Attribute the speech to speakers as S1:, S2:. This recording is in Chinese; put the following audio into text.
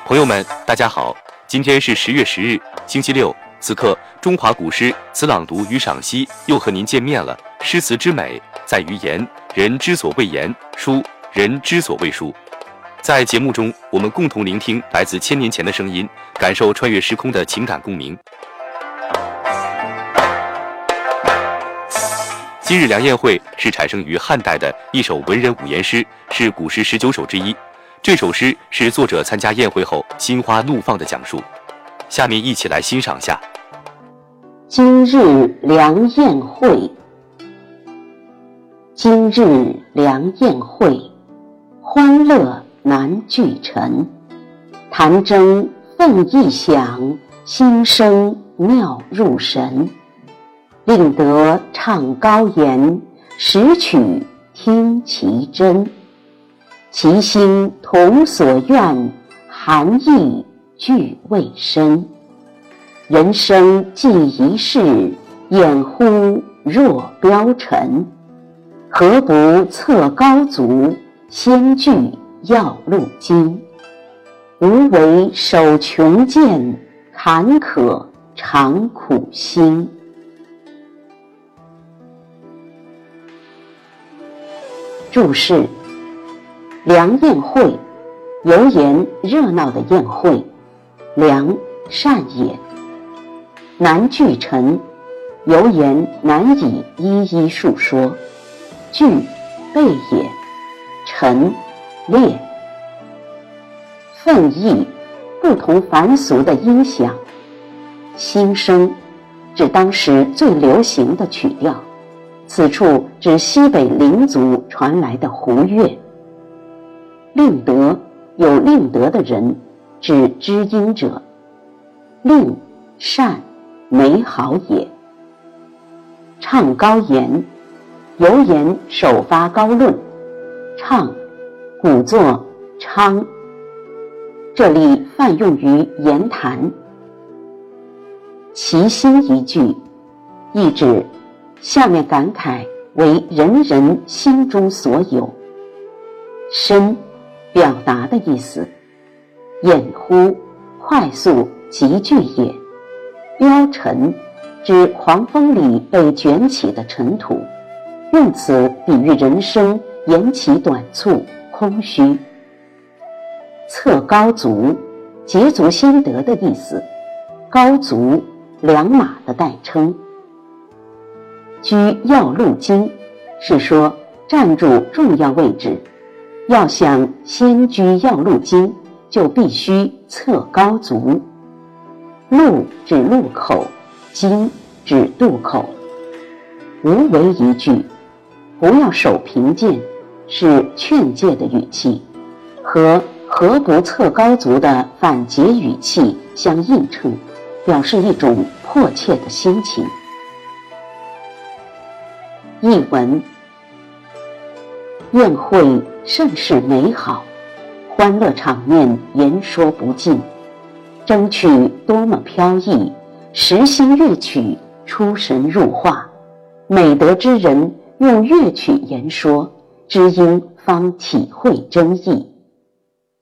S1: 朋友们，大家好，今天是10月10日，星期六。此刻，中华古诗词朗读与赏析又和您见面了。诗词之美在于言，人之所谓言；书，人之所谓书。在节目中，我们共同聆听来自1000年前的声音，感受穿越时空的情感共鸣。今日梁宴会是产生于汉代的一首文人五言诗，是古诗19首之一。这首诗是作者参加宴会后心花怒放的讲述。下面一起来欣赏下。
S2: 今日梁宴会，今日梁宴会，欢乐难俱陈。弹筝凤翼响，心声妙入神。令得唱高言，识曲听其真。其心同所愿，含义俱未深。人生既一世，掩乎若标尘。何不策高足，先具要路经。无为守穷贱，坎坷常苦心。注释：梁宴会，犹言热闹的宴会，梁善也。难俱陈，犹言难以一一述说。俱备也，陈列。奋意，不同凡俗的音响。新声，指当时最流行的曲调，此处指西北灵族传来的胡乐。令得，有令得的人，指知音者。令，善，美好也。唱高言，犹言首发高论。唱，古作昌，这里泛用于言谈。其心一句，意指下面感慨为人人心中所有。深，表达的意思。掩乎，快速急剧也。标尘，指狂风里被卷起的尘土，用此比喻人生延期短促、空虚。策高足，捷足先得的意思。高足，良马的代称。居要路经，是说站住重要位置，要想先居要路经，就必须策高足。路指路口，经指渡口。无为一句，不要守贫贱，是劝诫的语气，和何不策高足的反诘语气相映衬，表示一种迫切的心情。译文：宴会甚是美好，欢乐场面言说不尽。筝曲多么飘逸，时兴乐曲出神入化。美德之人用乐曲言说，知音方体会真意。